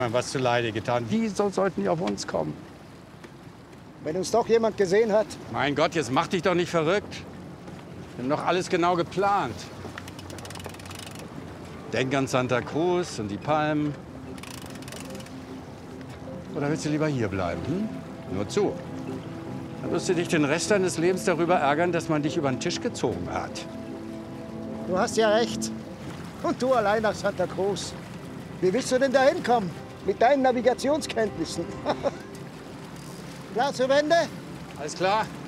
Was zuleide getan. Wieso sollten die auf uns kommen? Wenn uns doch jemand gesehen hat. Mein Gott, jetzt mach dich doch nicht verrückt. Wir haben doch alles genau geplant. Denk an Santa Cruz und die Palmen. Oder willst du lieber hier bleiben? Nur zu. Dann wirst du dich den Rest deines Lebens darüber ärgern, dass man dich über den Tisch gezogen hat. Du hast ja recht. Und du allein nach Santa Cruz. Wie willst du denn da hinkommen? Mit deinen Navigationskenntnissen. Klar zur Wende? Alles klar?